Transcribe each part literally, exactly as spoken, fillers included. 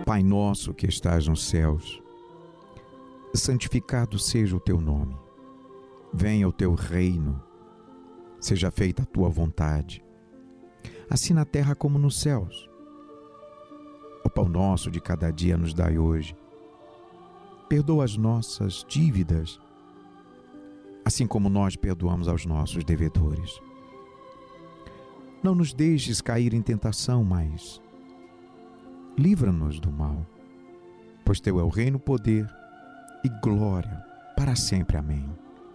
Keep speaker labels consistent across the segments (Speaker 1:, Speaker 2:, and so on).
Speaker 1: Pai nosso que estás nos céus, santificado seja o teu nome. Venha o teu reino, seja feita a tua vontade, assim na terra como nos céus. O pão nosso de cada dia nos dai hoje. Perdoa as nossas dívidas, assim como nós perdoamos aos nossos devedores. Não nos deixes cair em tentação, mas livra-nos do mal, pois teu é o reino, poder e glória para sempre. Amém.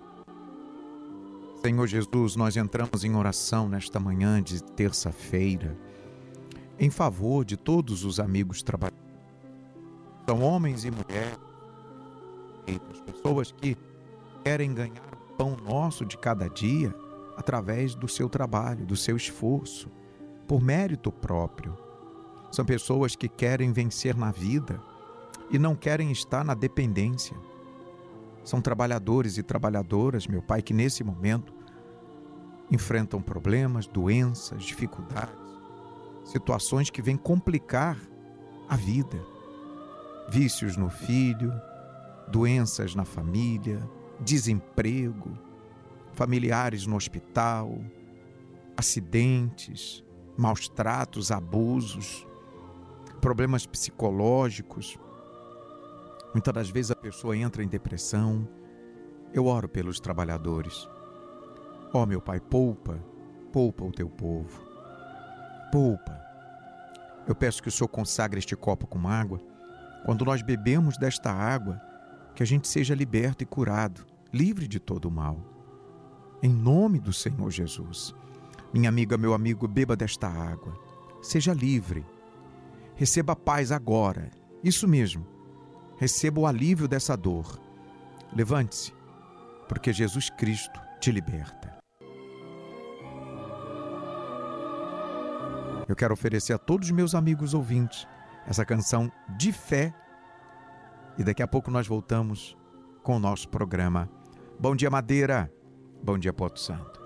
Speaker 1: Senhor Jesus, nós entramos em oração nesta manhã de terça-feira, em favor de todos os amigos trabalhadores. São homens e mulheres, pessoas que querem ganhar o pão nosso de cada dia através do seu trabalho, do seu esforço, por mérito próprio. São pessoas que querem vencer na vida e não querem estar na dependência. São trabalhadores e trabalhadoras, meu Pai, que nesse momento enfrentam problemas, doenças, dificuldades, situações que vêm complicar a vida. Vícios no filho, doenças na família, desemprego, familiares no hospital, acidentes, maus tratos, abusos, problemas psicológicos. Muitas das vezes a pessoa entra em depressão. Eu oro pelos trabalhadores. Ó, meu Pai, poupa, poupa o teu povo. Poupa. Eu peço que o Senhor consagre este copo com água. Quando nós bebemos desta água, que a gente seja liberto e curado, livre de todo o mal. Em nome do Senhor Jesus. Minha amiga, meu amigo, beba desta água. Seja livre. Receba a paz agora. Isso mesmo. Receba o alívio dessa dor. Levante-se, porque Jesus Cristo te liberta. Eu quero oferecer a todos os meus amigos ouvintes essa canção de fé. E daqui a pouco nós voltamos com o nosso programa. Bom dia, Madeira. Bom dia, Porto Santo.